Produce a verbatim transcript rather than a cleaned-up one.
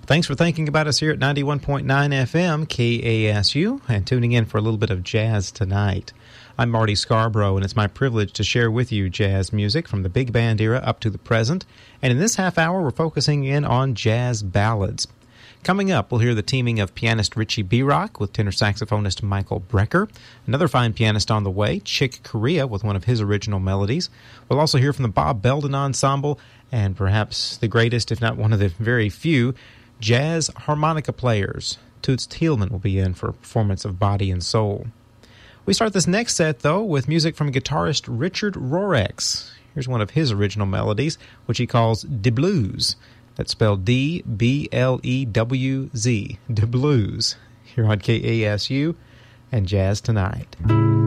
Thanks for thinking about us here at ninety-one point nine F M, K A S U, and tuning in for a little bit of jazz tonight. I'm Marty Scarborough, and it's my privilege to share with you jazz music from the big band era up to the present. And in this half hour, we're focusing in on jazz ballads. Coming up, we'll hear the teaming of pianist Richie Bearock with tenor saxophonist Michael Brecker. Another fine pianist on the way, Chick Corea, with one of his original melodies. We'll also hear from the Bob Belden Ensemble, and perhaps the greatest, if not one of the very few, jazz harmonica players. Toots Thielman will be in for a performance of Body and Soul. We start this next set, though, with music from guitarist Richard Rorex. Here's one of his original melodies, which he calls De Blues. That's spelled D B L E W Z, De Blues, here on K A S U and Jazz Tonight.